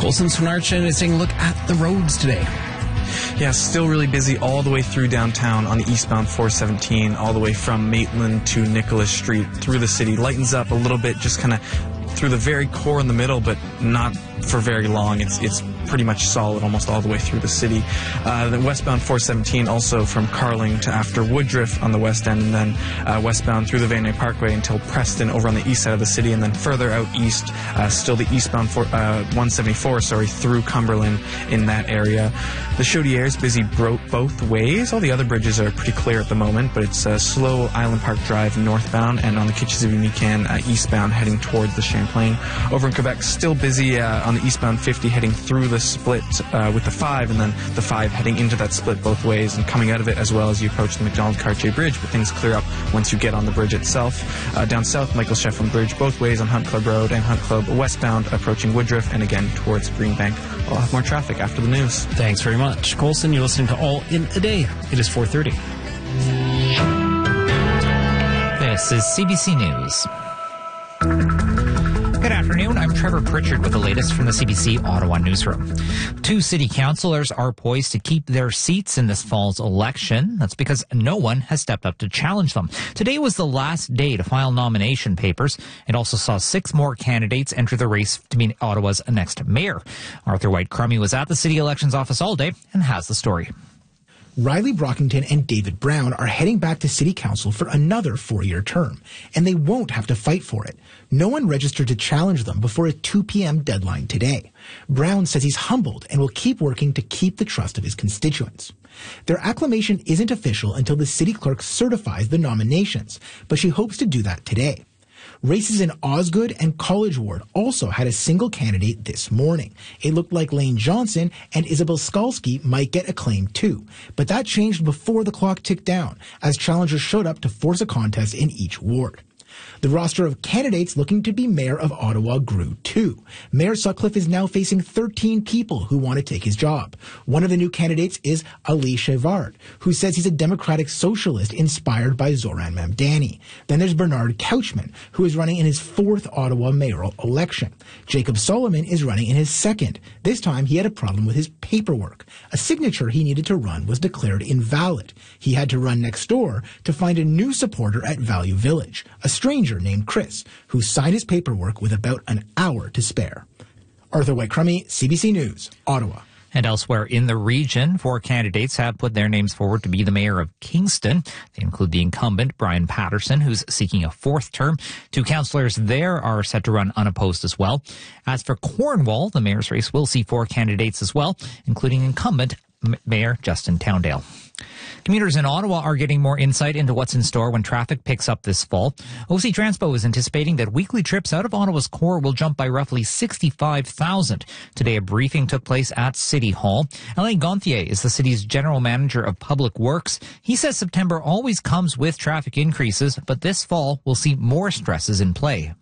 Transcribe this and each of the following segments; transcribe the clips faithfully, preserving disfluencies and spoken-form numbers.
Colson Swinarchin is taking a look at the roads today. Yeah, still really busy all the way through downtown on the eastbound four seventeen, all the way from Maitland to Nicholas Street through the city. Lightens up a little bit, just kind of through the very core in the middle, but not for very long. It's it's pretty much solid almost all the way through the city. Uh, the westbound four seventeen also from Carling to after Woodruff on the west end, and then uh, westbound through the Van Nuys Parkway until Preston over on the east side of the city, and then further out east, uh, still the eastbound for, uh, one seventy-four, sorry, through Cumberland in that area. The Chaudière is busy bro- both ways. All the other bridges are pretty clear at the moment, but it's uh, slow Island Park Drive northbound, and on the Kitchissippi-Meekan uh, eastbound heading towards the Champlain. Over in Quebec, still busy uh, on the eastbound fifty heading through the split uh, with the five, and then the five heading into that split both ways and coming out of it as well as you approach the McDonald-Cartier Bridge, but things clear up once you get on the bridge itself. Uh, down south, Michael Shefflin Bridge both ways on Hunt Club Road, and Hunt Club westbound approaching Woodruff, and again towards Greenbank. We'll have more traffic after the news. Thanks very much, Colson. You're listening to All in a Day. It is four thirty. This is C B C News. Good afternoon. I'm Trevor Pritchard with the latest from the C B C Ottawa newsroom. Two city councillors are poised to keep their seats in this fall's election. That's because no one has stepped up to challenge them. Today was the last day to file nomination papers. It also saw six more candidates enter the race to be Ottawa's next mayor. Arthur White-Crummey was at the city elections office all day and has the story. Riley Brockington and David Brown are heading back to City Council for another four-year term, and they won't have to fight for it. No one registered to challenge them before a two p.m. deadline today. Brown says he's humbled and will keep working to keep the trust of his constituents. Their acclamation isn't official until the city clerk certifies the nominations, but she hopes to do that today. Races in Osgood and College Ward also had a single candidate this morning. It looked like Lane Johnson and Isabel Skalski might get acclaim too, but that changed before the clock ticked down as challengers showed up to force a contest in each ward. The roster of candidates looking to be mayor of Ottawa grew too. Mayor Sutcliffe is now facing thirteen people who want to take his job. One of the new candidates is Ali Chevard, who says he's a democratic socialist inspired by Zoran Mamdani. Then there's Bernard Couchman, who is running in his fourth Ottawa mayoral election. Jacob Solomon is running in his second. This time he had a problem with his paperwork. A signature he needed to run was declared invalid. He had to run next door to find a new supporter at Value Village, a stranger named Chris, who signed his paperwork with about an hour to spare. Arthur White-Crummey, C B C News, Ottawa. And elsewhere in the region, four candidates have put their names forward to be the mayor of Kingston. They include the incumbent, Brian Patterson, who's seeking a fourth term. Two councillors there are set to run unopposed as well. As for Cornwall, the mayor's race will see four candidates as well, including incumbent Mayor Justin Towndale. Commuters in Ottawa are getting more insight into what's in store when traffic picks up this fall. O C Transpo is anticipating that weekly trips out of Ottawa's core will jump by roughly sixty-five thousand. Today, a briefing took place at City Hall. Alain Gonthier is the city's general manager of public works. He says September always comes with traffic increases, but this fall will see more stresses in play.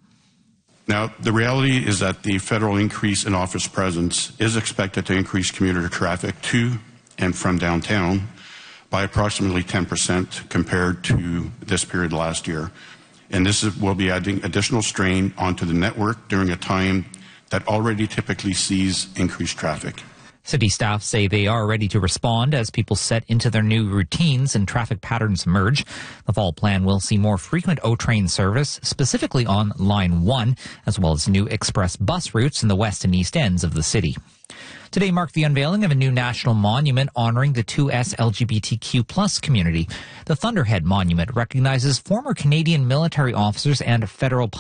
Now, the reality is that the federal increase in office presence is expected to increase commuter traffic to and from downtown by approximately ten percent compared to this period last year. And this is, will be adding additional strain onto the network during a time that already typically sees increased traffic. City staff say they are ready to respond as people set into their new routines and traffic patterns emerge. The fall plan will see more frequent O-Train service, specifically on Line one, as well as new express bus routes in the west and east ends of the city. Today marked the unveiling of a new national monument honoring the two S L G B T Q plus community. The Thunderhead Monument recognizes former Canadian military officers and federal